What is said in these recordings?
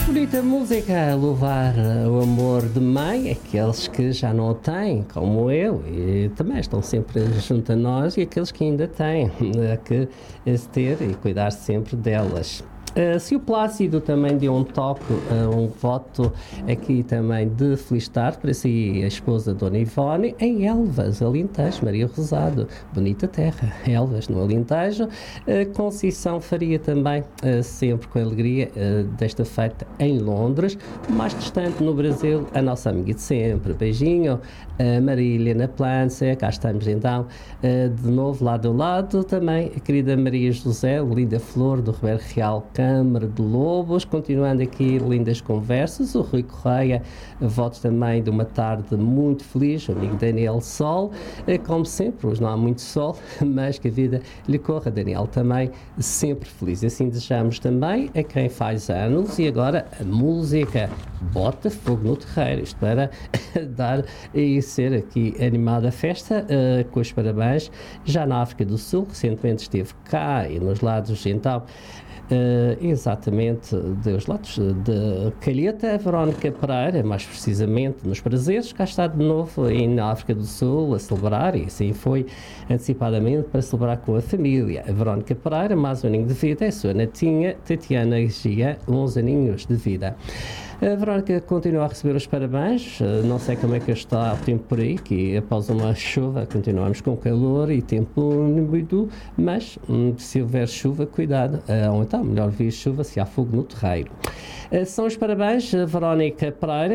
Bonita música a louvar o amor de mãe, aqueles que já não o têm, como eu, e também estão sempre junto a nós, e aqueles que ainda têm, que se ter e cuidar sempre delas. Se o Plácido também deu um toque, um voto aqui também de felicitar para si a esposa Dona Ivone em Elvas, Alentejo, Maria Rosado, bonita terra, Elvas no Alentejo. Conceição faria também, sempre com alegria, desta feita em Londres, mais distante no Brasil, a nossa amiga de sempre, beijinho, Maria Helena Plância, cá estamos então, de novo lado a lado, também a querida Maria José, linda flor do Ribeiro Real, Câmara de Lobos, continuando aqui lindas conversas, o Rui Correia, votos também de uma tarde muito feliz, o amigo Daniel Sol, como sempre, hoje não há muito sol, mas que a vida lhe corra, Daniel também sempre feliz, assim desejamos também a quem faz anos. E agora a música Bota Fogo no Terreiro, isto para dar e ser aqui animada a festa, com os parabéns, já na África do Sul, recentemente esteve cá e nos lados então, exatamente dos lados de Calheta, Verónica Pereira, mais precisamente nos Prazeres, cá está de novo na África do Sul a celebrar, e assim foi antecipadamente para celebrar com a família. A Verónica Pereira, mais um aninho de vida, é a sua netinha Tatiana Gia, 11 aninhos de vida. A Verónica continua a receber os parabéns, não sei como é que está o tempo por aí, que após uma chuva continuamos com calor e tempo úmido, mas se houver chuva, cuidado, ou então melhor vir chuva se há fogo no terreiro. São os parabéns a Verónica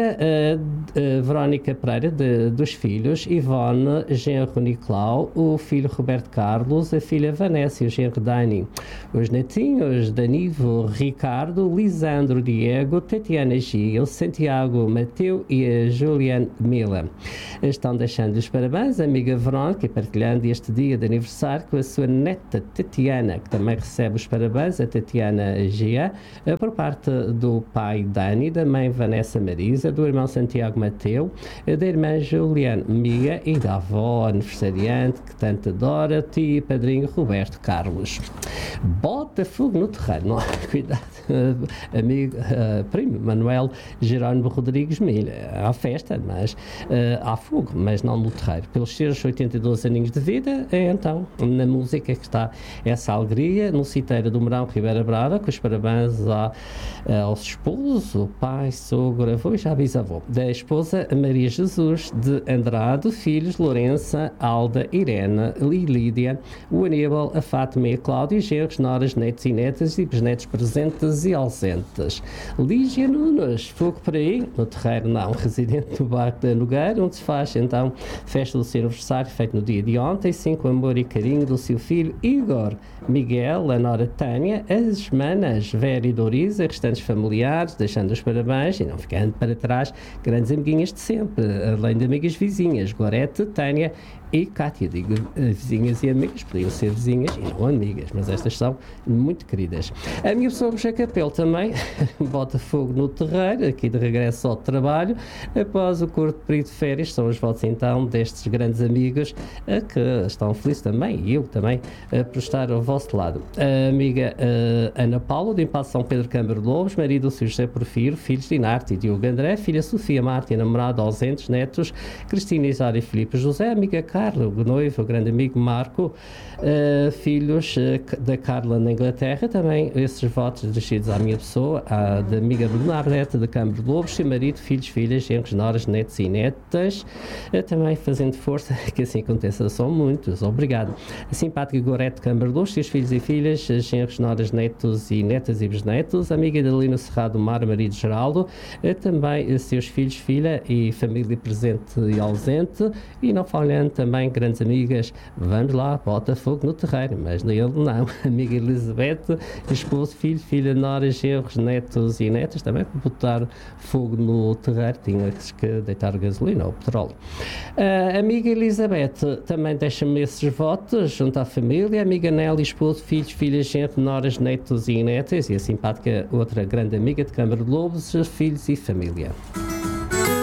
Pereira, dos filhos Ivone, genro Nicolau, o filho Roberto Carlos, a filha Vanessa e o genro Dani, os netinhos Danivo, Ricardo, Lisandro, Diego, Tatiana Gil, Santiago, Mateu e a Juliane Mila. Estão deixando os parabéns a amiga Verónica, partilhando este dia de aniversário com a sua neta Tatiana, que também recebe os parabéns, a Tatiana Gia, por parte do pai Dani, da mãe Vanessa Marisa, do irmão Santiago Mateu, da irmã Juliane Mia e da avó aniversariante que tanto adora, tio e padrinho Roberto Carlos. Bota fogo no terreno, não, cuidado, amigo, primo Manuel Jerónimo Rodrigues Milha, há festa, mas há fogo, mas não no terreiro. Pelos seus 82 aninhos de vida, é então na música que está essa alegria, no Citeiro do Mourão Ribeira Brava, com os parabéns aos esposo, pai, sogro, avô e já bisavô. Da esposa Maria Jesus de Andrade, filhos Lourença, Alda, Irene e Lídia, o Aníbal, a Fátima e a Cláudia, genros, noras, netos e netas e bisnetos presentes e ausentes. Lígia Nunes, fogo por aí, no terreiro não, residente do Barco da Nogueira, onde se faz então festa do seu aniversário, feito no dia de ontem, sim, com amor e carinho do seu filho Igor, Miguel, a nora Tânia, as manas Vera e Doriza, restantes familiares, deixando os parabéns e não ficando para trás grandes amiguinhas de sempre, além de amigas vizinhas, Gorete, Tânia e Cátia. Digo vizinhas e amigas, podiam ser vizinhas e não amigas, mas estas são muito queridas. A minha pessoa José Capel também bota fogo no terreiro, aqui de regresso ao trabalho, após o curto período de férias. São os votos então destes grandes amigos que estão felizes também, e eu também, por estar ao vosso lado. A amiga Ana Paula, do Impasse São Pedro Câmara de Lobos, marido José Porfiro, filhos Dinarte e Diogo André, filha Sofia Marta e namorado ausentes, netos Cristina Isário e Filipe José, amiga Carla, o noivo, o grande amigo Marco, filhos da Carla na Inglaterra, também esses votos dirigidos à minha pessoa, da amiga Bernadette da Câmara de Lobos, seu marido, filhos, filhas, genros, noras, netos e netas, também fazendo força, que assim aconteça, são muitos, obrigado. A simpática Gorete de Câmara de Lobos, seus filhos e filhas, genros, noras, netos e netas e bisnetos, amiga Dalina Serrado Mar, marido Geraldo, também seus filhos, filha e família presente e ausente, e não falhando também grandes amigas, vamos lá, bota fogo no terreiro, mas nele não, amiga Elizabeth, esposo, filho, filha, noras, genros, netos e netas, também para botar fogo no terreiro, tinha que deitar gasolina ou petróleo. Amiga Elizabeth, também deixa-me esses votos, junto à família, amiga Nelly, esposo, filhos, filhas, genros, noras, netos e netas, e a simpática outra grande amiga de Câmara de Lobos, filhos e família.